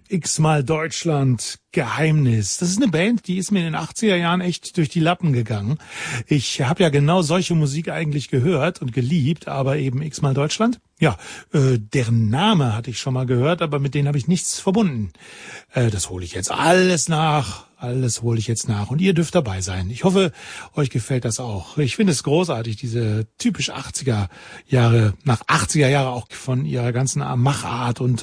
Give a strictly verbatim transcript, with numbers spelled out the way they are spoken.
X-mal Deutschland, Geheimnis. Das ist eine Band, die ist mir in den achtziger Jahren echt durch die Lappen gegangen. Ich habe ja genau solche Musik eigentlich gehört und geliebt, aber eben X-mal Deutschland. Ja, äh, deren Name hatte ich schon mal gehört, aber mit denen habe ich nichts verbunden. Äh, das hole ich jetzt alles nach. Alles hole ich jetzt nach und ihr dürft dabei sein. Ich hoffe, euch gefällt das auch. Ich finde es großartig, diese typisch achtziger Jahre, nach achtziger Jahre auch von ihrer ganzen Machart und